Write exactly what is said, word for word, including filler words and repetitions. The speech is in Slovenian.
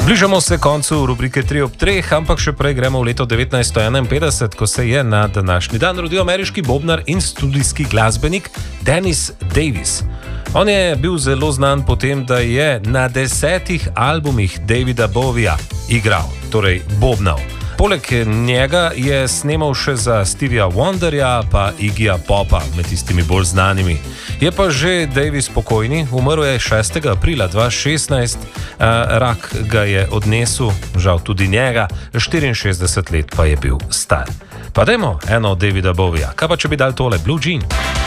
Bližamo se koncu rubrike tri ob treh, ampak še prej gremo v leto devetnajststo enainpetdeset, ko se je na današnji dan rodil ameriški bobnar in studijski glasbenik Dennis Davis. On je bil zelo znan po tem, da je na desetih albumih Davida Bowieja igral, torej bobnal. Poleg njega je snemal še za Stevija Wonderja pa Iggyja Popa, med tistimi bolj znanimi. Je pa že Davis pokojni, umrl je šestega aprila dva tisoč šestnajst, rak ga je odnesel, žal tudi njega, štiriinšestdeset let pa je bil star. Pa dajmo eno od Davida Bowieja, kaj pa če bi dal tole, Blue Jean?